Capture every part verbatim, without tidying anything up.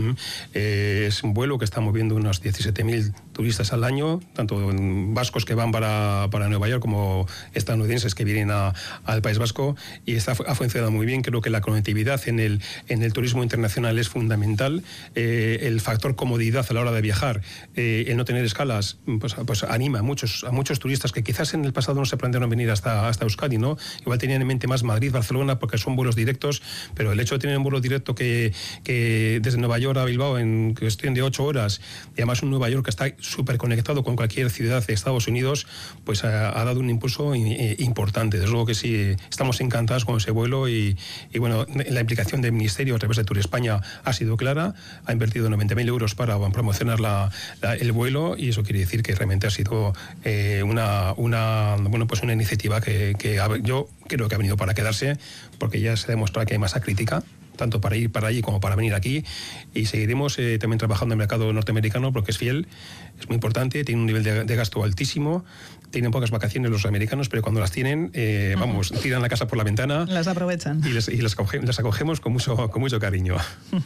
Uh-huh. Eh, es un vuelo que está moviendo unos diecisiete mil turistas al año, tanto vascos que van para, para Nueva York como estadounidenses que vienen a, al País Vasco, y está, ha funcionado muy bien. Creo que la conectividad en el, en el turismo internacional es fundamental. Eh, el factor comodidad a la hora de viajar, eh, el no tener escalas, pues, pues anima a muchos, a muchos turistas que quizás en el pasado no se plantearon venir hasta, hasta Euskadi, ¿no? Igual tenían en mente más Madrid, Barcelona, porque son vuelos directos, pero el hecho de tener un vuelo directo que, que desde Nueva York a Bilbao en cuestión de ocho horas, y además un Nueva York que está súper conectado con cualquier ciudad de Estados Unidos, pues ha, ha dado un impulso importante. Desde luego que sí, estamos encantados con ese vuelo, y, y bueno, la implicación del Ministerio a través de Tour España ha sido clara, ha invertido noventa mil euros para promocionar la, la, el vuelo, y eso quiere decir que realmente ha sido eh, una, una, bueno, pues una iniciativa que, que yo creo que ha venido para quedarse, porque ya se demuestra que hay masa crítica, tanto para ir para allí como para venir aquí, y seguiremos eh, también trabajando en el mercado norteamericano, porque es fiel, es muy importante, tiene un nivel de, de gasto altísimo, tienen pocas vacaciones los americanos, pero cuando las tienen, eh, uh-huh. vamos, tiran la casa por la ventana. Las aprovechan. Y, les, y las, coge, las acogemos con mucho, con mucho cariño.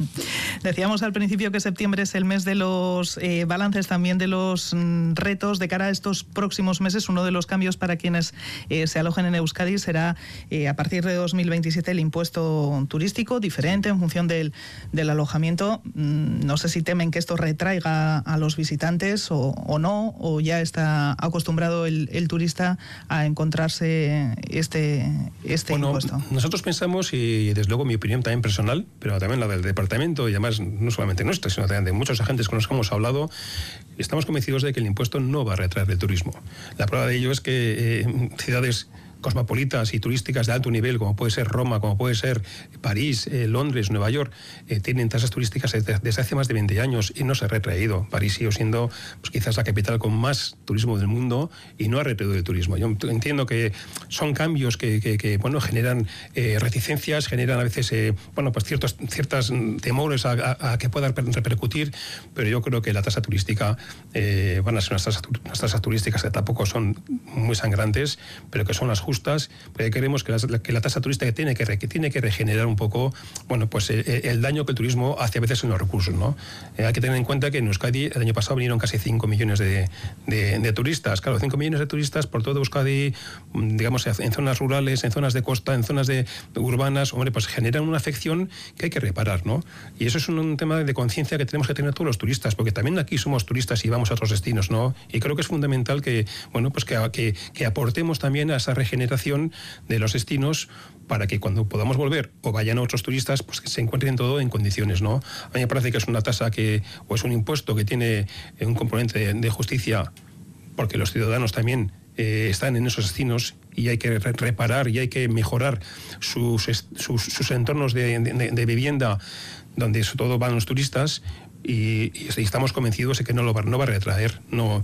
Decíamos al principio que septiembre es el mes de los eh, balances, también de los mm, retos de cara a estos próximos meses. Uno de los cambios para quienes eh, se alojen en Euskadi será eh, a partir de dos mil veintisiete el impuesto turístico, diferente en función del, del alojamiento. Mm, no sé si temen que esto retraiga a los visitantes o, o no, o ya está acostumbrado el El, el turista a encontrarse este, este bueno, impuesto. Nosotros pensamos, y desde luego mi opinión también personal, pero también la del departamento, y además no solamente nuestra, sino también de muchos agentes con los que hemos hablado, estamos convencidos de que el impuesto no va a retraer el turismo. La prueba de ello es que eh, ciudades cosmopolitas y turísticas de alto nivel, como puede ser Roma, como puede ser París, eh, Londres, Nueva York, eh, tienen tasas turísticas desde, desde hace más de veinte años y no se ha retraído. París sigue siendo pues, quizás la capital con más turismo del mundo y no ha retraído el turismo. Yo entiendo que son cambios que, que, que bueno, generan eh, reticencias, generan a veces eh, bueno, pues ciertos ciertas temores a, a, a que pueda repercutir, pero yo creo que la tasa turística eh, van a ser unas tasas, unas tasas turísticas que tampoco son muy sangrantes, pero que son las justas, porque queremos que la, que la tasa turística tiene que, que tiene que regenerar un poco, bueno, pues el, el daño que el turismo hace a veces en los recursos, ¿no? Eh, hay que tener en cuenta que en Euskadi el año pasado vinieron casi cinco millones de, de, de turistas. Claro, cinco millones de turistas por todo Euskadi, digamos, en zonas rurales, en zonas de costa, en zonas de, de urbanas, hombre, pues generan una afección que hay que reparar, ¿no? Y eso es un, un tema de conciencia que tenemos que tener todos los turistas, porque también aquí somos turistas y vamos a otros destinos, ¿no? Y creo que es fundamental que, bueno, pues que, que, que aportemos también a esa regeneración de los destinos, para que cuando podamos volver o vayan a otros turistas, pues que se encuentren todo en condiciones, ¿no? A mí me parece que es una tasa que, o es un impuesto que tiene un componente de, de justicia, porque los ciudadanos también eh, están en esos destinos y hay que reparar y hay que mejorar sus, sus, sus entornos de, de, de vivienda, donde sobre todo van los turistas. Y, y estamos convencidos de que no lo va, no va a retraer. No,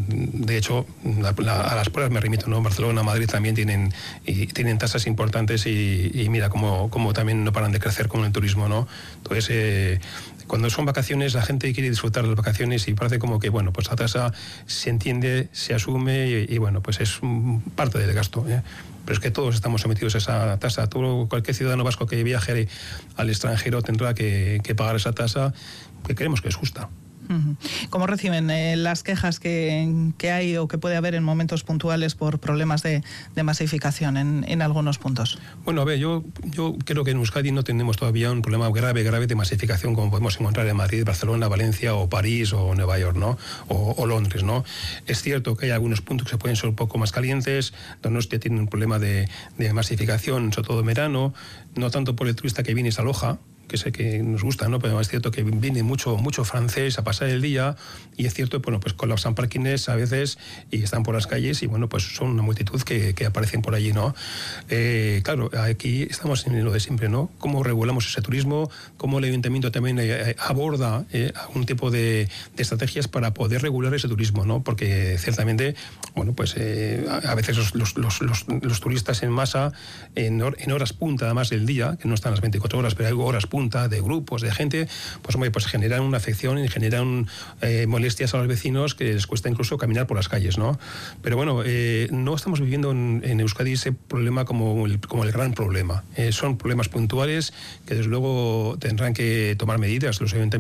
de hecho, la, la, a las pruebas me remito, ¿no? Barcelona, Madrid también tienen, y, tienen tasas importantes y, y mira cómo, cómo también no paran de crecer con el turismo, ¿no? Entonces, eh, cuando son vacaciones, la gente quiere disfrutar de las vacaciones y parece como que, bueno, pues la tasa se entiende, se asume y, y bueno, pues es parte del gasto, ¿eh? Pero es que todos estamos sometidos a esa tasa. Todo, cualquier ciudadano vasco que viaje al extranjero tendrá que, que pagar esa tasa, que creemos que es justa. ¿Cómo reciben eh, las quejas que, que hay o que puede haber en momentos puntuales por problemas de, de masificación en, en algunos puntos? Bueno, a ver, yo, yo creo que en Euskadi no tenemos todavía un problema grave, grave de masificación como podemos encontrar en Madrid, Barcelona, Valencia o París o Nueva York, ¿no? O, o Londres, ¿no? Es cierto que hay algunos puntos que pueden ser un poco más calientes. Donostia tiene un problema de, de masificación, sobre todo en verano, no tanto por el turista que viene y se aloja, que sé que nos gusta, ¿no? Pero es cierto que viene mucho, mucho francés a pasar el día y es cierto, bueno, pues colapsan parkings a veces y están por las calles y bueno, pues son una multitud que, que aparecen por allí, ¿no? Eh, claro, aquí estamos en lo de siempre, ¿no? ¿Cómo regulamos ese turismo? ¿Cómo el ayuntamiento también eh, aborda eh, algún tipo de, de estrategias para poder regular ese turismo, ¿no? Porque ciertamente, bueno, pues eh, a veces los, los, los, los, los turistas en masa, en, hor, en horas punta además del día, que no están las veinticuatro horas, pero hay horas punta de grupos, de gente, pues hombre, pues generan una afección y generan eh, molestias a los vecinos que les cuesta incluso caminar por las calles, ¿no? Pero bueno, eh, no estamos viviendo en, en Euskadi ese problema como el, como el gran problema. Eh, son problemas puntuales que desde luego tendrán que tomar medidas los ayuntamientos